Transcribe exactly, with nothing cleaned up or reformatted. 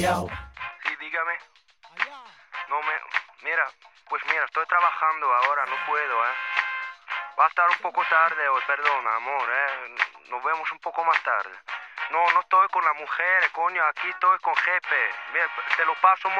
callao. Sí, dígame. No me... Mira, pues mira, estoy trabajando ahora, no puedo, ¿eh? Va a estar un poco tarde hoy, perdona, amor, ¿eh? Nos vemos un poco más tarde. No, no estoy con las mujeres, coño, aquí estoy con jefe. Mira, te lo paso,